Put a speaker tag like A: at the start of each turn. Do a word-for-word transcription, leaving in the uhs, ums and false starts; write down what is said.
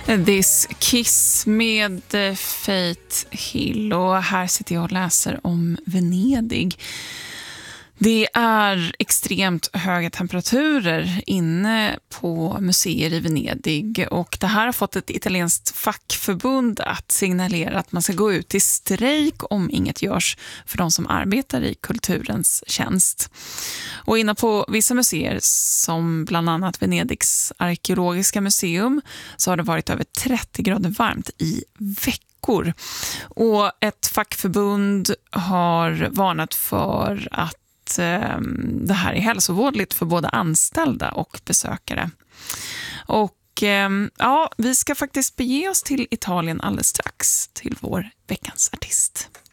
A: This Kiss med Faith Hill, och här sitter jag och läser om Venedig. Det är extremt höga temperaturer inne på museer i Venedig, och det här har fått ett italienskt fackförbund att signalera att man ska gå ut i strejk om inget görs för de som arbetar i kulturens tjänst. Och inne på vissa museer, som bland annat Venedigs arkeologiska museum, så har det varit över trettio grader varmt i veckor. Och ett fackförbund har varnat för att det här är hälsovådligt för både anställda och besökare. Och ja, vi ska faktiskt bege oss till Italien alldeles strax, till vår veckans artist.